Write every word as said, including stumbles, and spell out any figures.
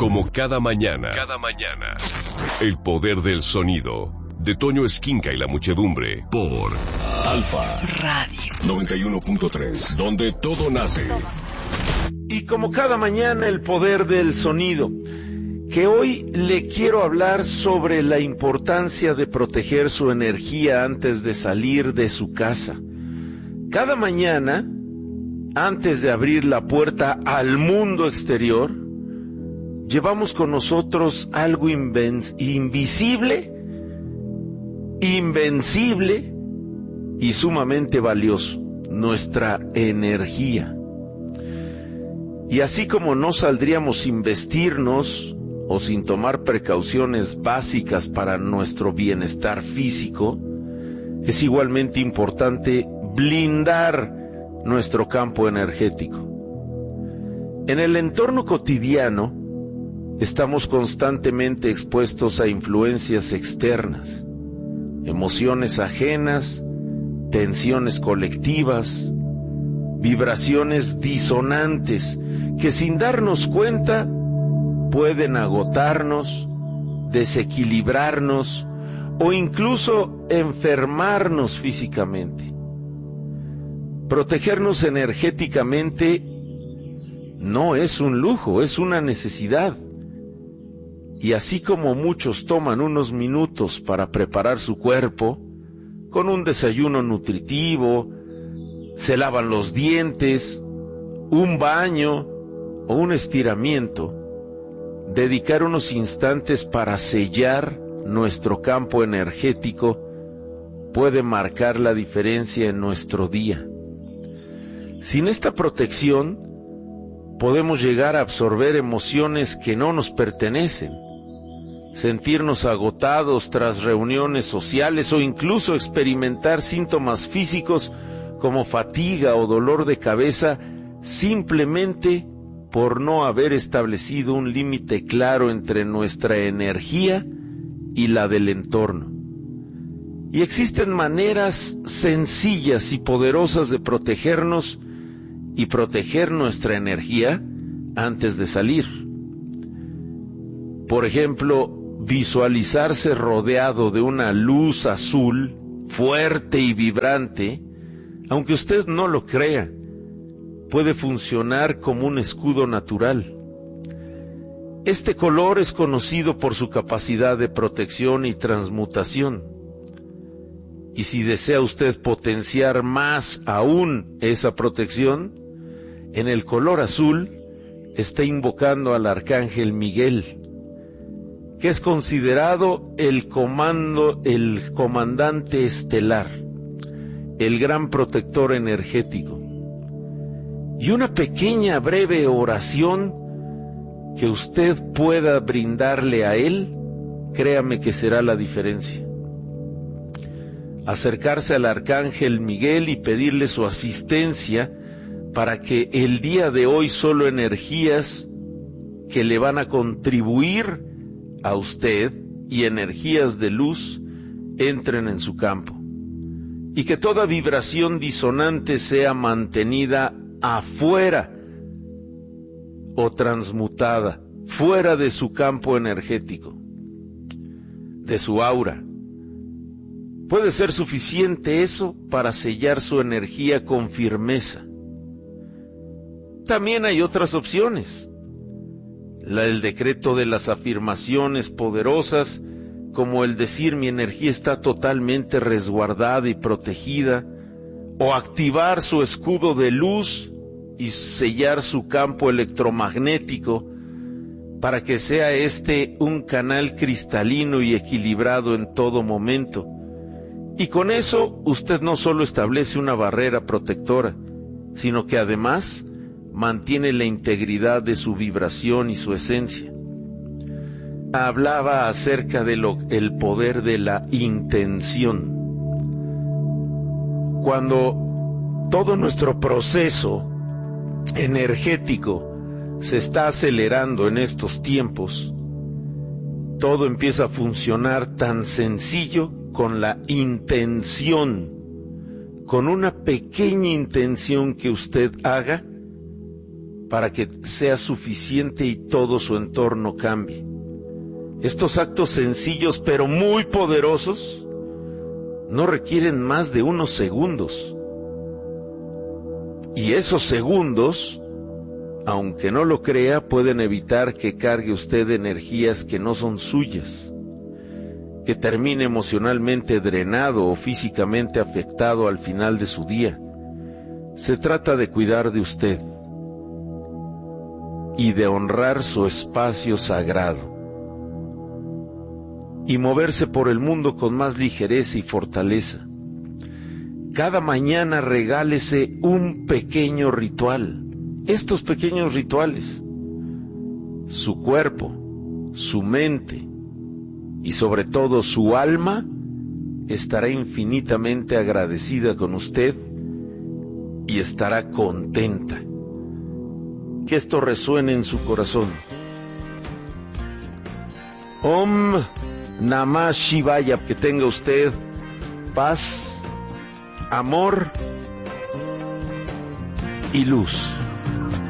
Como cada mañana, cada mañana, el poder del sonido, de Toño Esquinca y la muchedumbre, por Alfa Radio noventa y uno punto tres, donde todo nace. Y como cada mañana, el poder del sonido, que hoy le quiero hablar sobre la importancia de proteger su energía antes de salir de su casa. Cada mañana, antes de abrir la puerta al mundo exterior, llevamos con nosotros algo inven- invisible, invencible y sumamente valioso, nuestra energía. Y así como no saldríamos sin vestirnos o sin tomar precauciones básicas para nuestro bienestar físico, es igualmente importante blindar nuestro campo energético. En el entorno cotidiano, estamos constantemente expuestos a influencias externas, emociones ajenas, tensiones colectivas, vibraciones disonantes que sin darnos cuenta pueden agotarnos, desequilibrarnos o incluso enfermarnos físicamente. Protegernos energéticamente no es un lujo, es una necesidad. Y así como muchos toman unos minutos para preparar su cuerpo, con un desayuno nutritivo, se lavan los dientes, un baño o un estiramiento, dedicar unos instantes para sellar nuestro campo energético puede marcar la diferencia en nuestro día. Sin esta protección, podemos llegar a absorber emociones que no nos pertenecen, sentirnos agotados tras reuniones sociales o incluso experimentar síntomas físicos como fatiga o dolor de cabeza simplemente por no haber establecido un límite claro entre nuestra energía y la del entorno. Y existen maneras sencillas y poderosas de protegernos y proteger nuestra energía antes de salir. Por ejemplo, visualizarse rodeado de una luz azul fuerte y vibrante, aunque usted no lo crea, puede funcionar como un escudo natural. Este color es conocido por su capacidad de protección y transmutación. Y si desea usted potenciar más aún esa protección, en el color azul está invocando al arcángel Miguel, que es considerado el comando, el comandante estelar, el gran protector energético. Y una pequeña breve oración que usted pueda brindarle a él, créame que será la diferencia. Acercarse al arcángel Miguel y pedirle su asistencia para que el día de hoy solo energías que le van a contribuir a usted y energías de luz entren en su campo, y que toda vibración disonante sea mantenida afuera o transmutada, fuera de su campo energético, de su aura. Puede ser suficiente eso para sellar su energía con firmeza. También hay otras opciones. La del decreto de las afirmaciones poderosas, como el decir mi energía está totalmente resguardada y protegida, o activar su escudo de luz y sellar su campo electromagnético para que sea este un canal cristalino y equilibrado en todo momento. Y con eso usted no solo establece una barrera protectora, sino que además mantiene la integridad de su vibración y su esencia. Hablaba acerca de lo, el poder de la intención. Cuando todo nuestro proceso energético se está acelerando en estos tiempos, todo empieza a funcionar tan sencillo con la intención. Con una pequeña intención que usted haga, para que sea suficiente y todo su entorno cambie. Estos actos sencillos pero muy poderosos no requieren más de unos segundos. Y esos segundos, aunque no lo crea, pueden evitar que cargue usted energías que no son suyas, que termine emocionalmente drenado o físicamente afectado al final de su día. Se trata de cuidar de usted y de honrar su espacio sagrado y moverse por el mundo con más ligereza y fortaleza. Cada mañana regálese un pequeño ritual. Estos pequeños rituales, su cuerpo, su mente y sobre todo su alma estará infinitamente agradecida con usted y estará contenta. Que esto resuene en su corazón. Om Namah Shivaya. Que tenga usted paz, amor y luz.